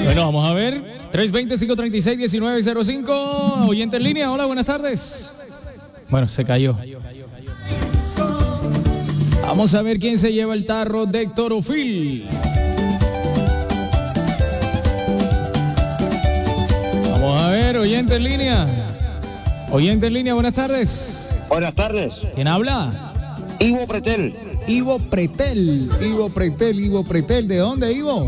Bueno, vamos a ver. 320-536-1905. Oyente en línea. Hola, buenas tardes. Bueno, se cayó. Vamos a ver quién se lleva el tarro de Torofil. Vamos a ver, oyente en línea. Oyente en línea, buenas tardes. Buenas tardes. ¿Quién habla? Ivo Pretel. Ivo Pretel. ¿De dónde, Ivo?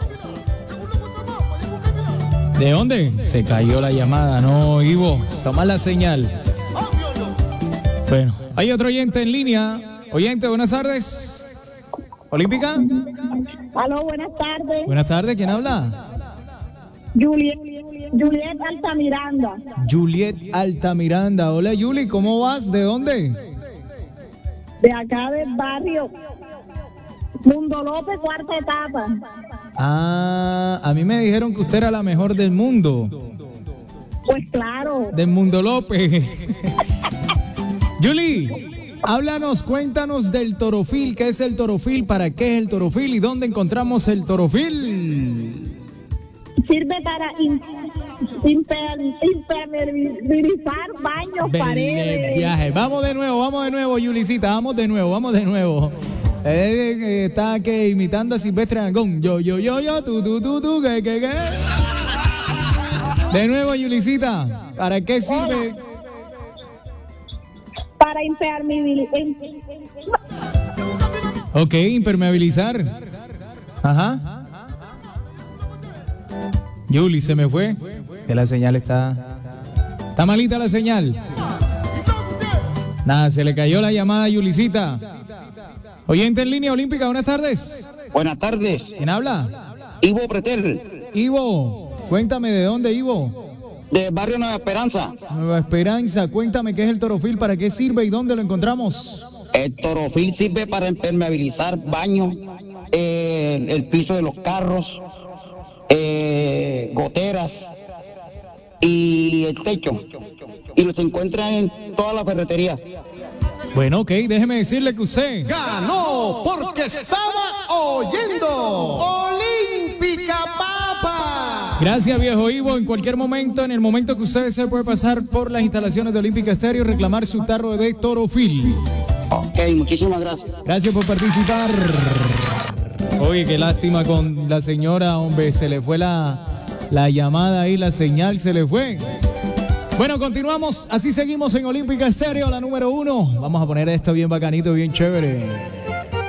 ¿De dónde? Se cayó la llamada. No, Ivo, está mal la señal. Bueno, hay otro oyente en línea. Oyente, buenas tardes. ¿Olímpica? Aló, buenas tardes. Buenas tardes, ¿quién habla? Juliet Altamiranda. Juliet Altamiranda. Hola, Juli, ¿cómo vas? ¿De dónde? De acá del barrio. Mundo López, cuarta etapa. Ah, a mí me dijeron que usted era la mejor del mundo. Pues claro. Del Mundo López. Juli, háblanos, cuéntanos del Torofil. ¿Qué es el Torofil? ¿Para qué es el Torofil? ¿Y dónde encontramos el Torofil? Sirve para impermeabilizar baños, paredes. Viaje. Vamos de nuevo, Julicita, vamos de nuevo. Está que imitando a Silvestre Dangond. Yo, tú, que. De nuevo, Julicita, ¿para qué sirve? Para impermeabilizar. Ok, impermeabilizar. Ajá. Juli, se me fue. Que la señal está malita la señal. Nada, se le cayó la llamada a Julicita. Oyente en línea, Olímpica, buenas tardes. Buenas tardes. ¿Quién habla? Ivo Pretel. Ivo, cuéntame de dónde, Ivo. De Barrio Nueva Esperanza. Nueva Esperanza, cuéntame qué es el Torofil, para qué sirve y dónde lo encontramos. El Torofil sirve para impermeabilizar baños, el piso de los carros, goteras y el techo. Y los encuentra en todas las ferreterías. Bueno, ok, déjeme decirle que usted ganó porque estaba oyendo Olímpica Papa. Gracias, viejo Ivo. En cualquier momento, en el momento que usted se puede pasar por las instalaciones de Olímpica Estéreo y reclamar su tarro de Torofil. Ok, muchísimas gracias. Gracias por participar. Oye, qué lástima con la señora, hombre, se le fue la llamada ahí, la señal se le fue. Bueno, continuamos, así seguimos en Olímpica Estéreo, la número 1. Vamos a poner esto bien bacanito, bien chévere.